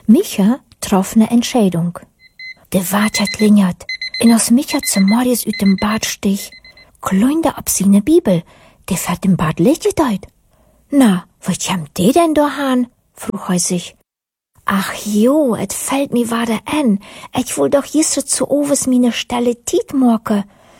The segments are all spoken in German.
Micha traf ne Entscheidung. De Waard hat lingert, en als Micha zum Morgens uit dem Bad stich, kleunde ab sine Bibel, de fährt im Bad Licht gedeit. Na, wat kommt de denn da han? Frug er sich. Ach jo, et fällt mi wade an, ich will doch jisse zu overs mine Stelle Tiet morke.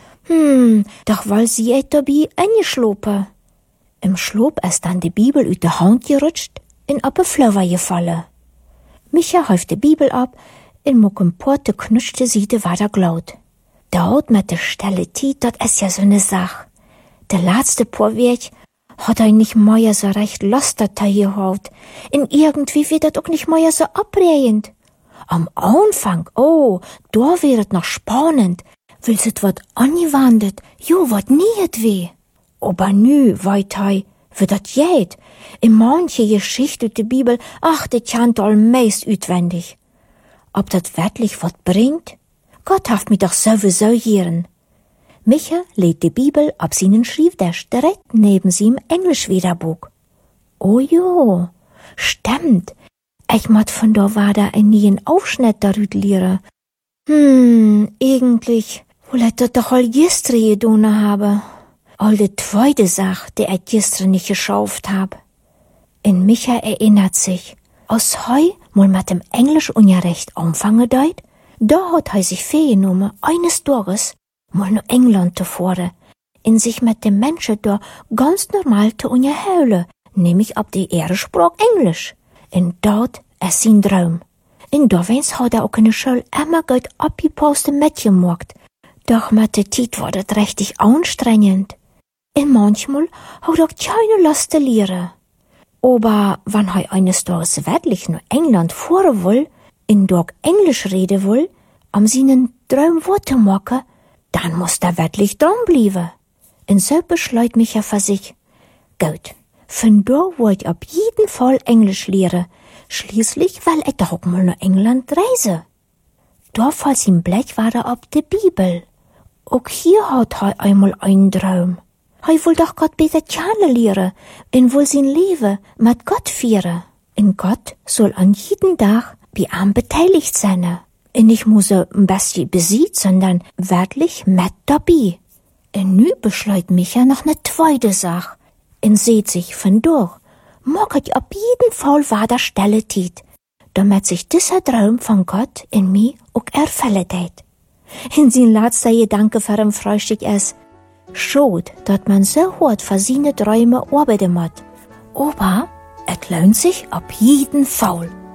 Doch weil sie et dabei angeschlopen. Im Schlob ist dann die Bibel uit de Hand gerutscht en op een Flower gefallen. Micha häuft die Bibel ab en muck een Porte knutschte sie de wader glaut. Dort mit de Stelle Tiet, dat is ja so ne Sach. De laatste Porweg hat nicht mehr so recht Lust da gehaut. Und irgendwie wird das auch nicht mehr so abrehend. Am Anfang, da wäre es noch spannend, weil es wat angewandert, jo, wat niet weh. Aber nü, weit wird das geht. In manche Geschichte der Bibel, das kennt all meist utwendig. Ob das wirklich wat bringt? Gott haft mich doch sowieso hören. Micha legt die Bibel ab seinen Schrifttisch direkt neben seinem Englisch-Wederbuch. Oh jo, stimmt. Ich mat von da wader ein neuen Aufschnitt darüt liere. Eigentlich, wohl hätte doch all gestern gedone habe. All de zweite Sach, die ich gestern nicht geschafft hab. In Micha erinnert sich, aus heu mal mit dem Englisch-Unterricht anfangen deut, da hat er sich vorgenommen, eines Tages mal nach England zu fahren, in sich mit den Menschen da ganz normal zu unterhalten, nämlich ab die Ehrensprach Englisch. Und dort ist sein Traum. In Dovens hat auch in der Schule immer gut abgepasste Mädchen gemacht. Doch mit der Zeit war das richtig anstrengend. Und manchmal hat er keine Lust zu lernen. Aber wenn er eines Tages wirklich nach England fahren will, in dort Englisch reden will, seinen Traum weitermachen, dann muss er wirklich dranbleiben. Und so beschleut Micha für sich. Gut, von da wollt ich ab jeden Fall Englisch lernen. Schließlich will ich doch mal nach England reisen. Da fällt ihm Blick wieder ab die Bibel. Auch hier hat er einmal einen Traum. Er will doch Gott besser kennenlernen und will sein Leben mit Gott führen. Und Gott soll an jedem Tag bei ihm beteiligt sein. Und nicht muss er ein bisschen besiegt, sondern wirklich mit dabei. Und nu beschleut Micha noch ne zweite Sache. Und seht sich von durch, mag ich ab jeden Fall weiter Stelle Tiet, damit sich dieser Traum von Gott in mir auch erfüllen tät. In sein letzter Gedanke für ein Frühstück ist, schade, dass man so hart für seine Träume arbeiten muss. Aber es lohnt sich ab jeden Fall.